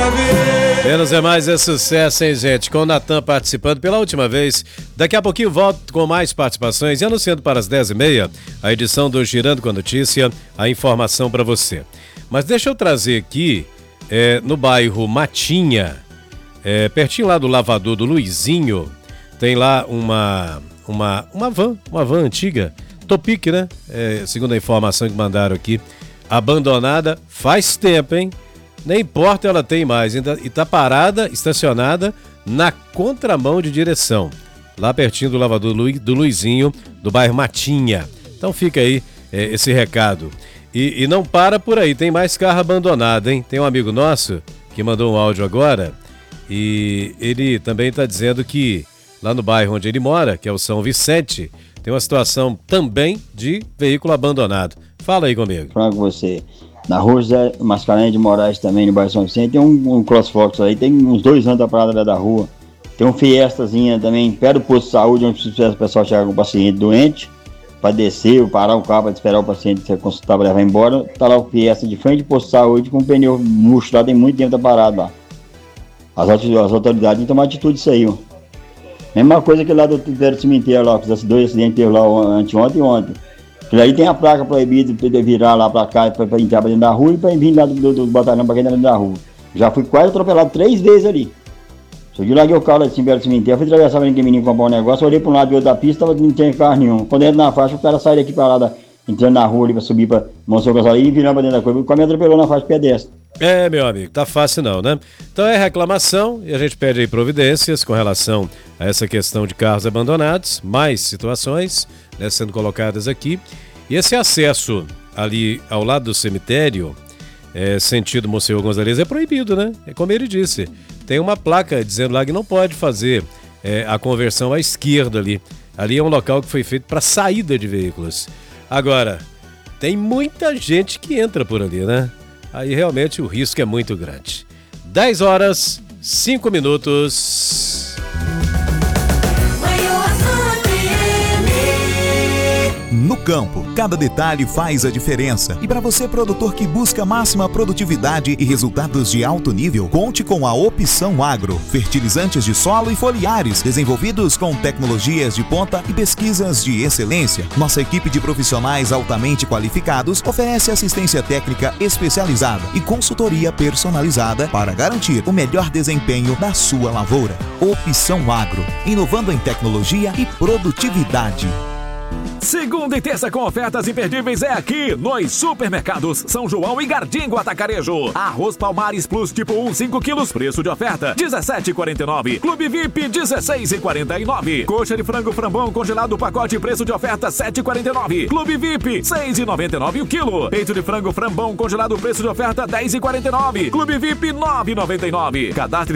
Menos é mais é sucesso, hein, gente? Com o Natan participando pela última vez. Daqui a pouquinho volto com mais participações e anunciando para as 10h30 a edição do Girando com a Notícia, a informação para você. Mas deixa eu trazer aqui, no bairro Matinha, pertinho lá do lavador do Luizinho, tem lá uma van antiga, Topic, né? Segundo a informação que mandaram aqui, abandonada faz tempo, hein? Nem importa, ela tem mais, ainda está parada, estacionada na contramão de direção, lá pertinho do lavador do Luizinho, do bairro Matinha. Então fica aí esse recado. E não para por aí, tem mais carro abandonado, hein? Tem um amigo nosso que mandou um áudio agora e ele também está dizendo que lá no bairro onde ele mora, que é o São Vicente, tem uma situação também de veículo abandonado. Fala aí comigo. Fala com você. Na rua José Mascarenhas de Moraes também, no bairro São Vicente, tem um CrossFox aí, tem uns 2 anos da parada da rua. Tem um Fiestazinha também, perto do posto de saúde, onde o pessoal chegar com o paciente doente, para descer, parar o carro, para esperar o paciente ser consultado para levar embora. Tá lá o Fiesta de frente do posto de saúde, com o pneu murcho lá, tem muito tempo da parada lá. As autoridades têm que tomar atitude disso aí, ó. Mesma coisa que lá do cemitério lá, que esses 2 acidentes lá anteontem e ontem. Aí tem a placa proibida de virar lá pra cá, pra entrar pra dentro da rua e pra vir lá do batalhão pra dentro da rua. Já fui quase atropelado 3 vezes ali. Só que eu larguei o carro lá de cima do cemitério, fui atravessar pra ninguém menino comprar um negócio, olhei pra um lado e outro da pista, não tinha carro nenhum. Quando eu entro na faixa, o cara sai daqui pra lá, entrando na rua ali pra subir pra Monsenhor Gonçalves e virar pra dentro da coisa, quase me atropelou na faixa de pedestre. Meu amigo, tá fácil não, né? Então é reclamação e a gente pede aí providências com relação a essa questão de carros abandonados, mais situações, né, sendo colocadas aqui. E esse acesso ali ao lado do cemitério, sentido Monsenhor Gonçalves, é proibido, né? É como ele disse, tem uma placa dizendo lá que não pode fazer a conversão à esquerda ali. Ali é um local que foi feito para saída de veículos. Agora, tem muita gente que entra por ali, né? Aí realmente o risco é muito grande. 10h05. No campo, cada detalhe faz a diferença. E para você, produtor que busca máxima produtividade e resultados de alto nível, conte com a Opção Agro. Fertilizantes de solo e foliares, desenvolvidos com tecnologias de ponta e pesquisas de excelência. Nossa equipe de profissionais altamente qualificados oferece assistência técnica especializada e consultoria personalizada para garantir o melhor desempenho da sua lavoura. Opção Agro, inovando em tecnologia e produtividade. Segunda e terça com ofertas imperdíveis é aqui nos supermercados São João e Gardingo Atacarejo. Arroz Palmares Plus tipo 1, 5 quilos, preço de oferta R$17,49. Clube VIP R$16,49. Coxa de frango frambão congelado pacote, preço de oferta R$7,49. Clube VIP R$6,99 o quilo. Peito de frango frambão congelado, preço de oferta R$10,49. Clube VIP R$9,99. Cadastre